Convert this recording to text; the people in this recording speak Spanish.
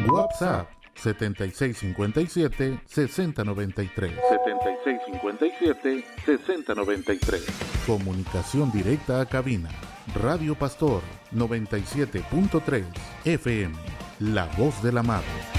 WhatsApp 7657-6093. 7657-6093. Comunicación directa a cabina. Radio Pastor 97.3 FM. La voz del amado.